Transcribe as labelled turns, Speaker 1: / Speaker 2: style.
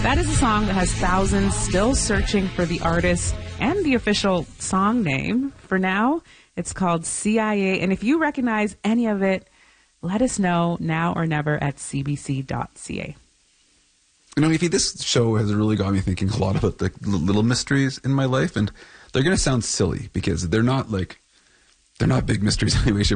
Speaker 1: That is a song that has thousands still searching for the artist and the official song name. For now, it's called CIA. And if you recognize any of it, let us know now or never at cbc.ca.
Speaker 2: You know, Evie, this show has really got me thinking a lot about the little mysteries in my life, and they're going to sound silly because they're not big mysteries in any way, shape,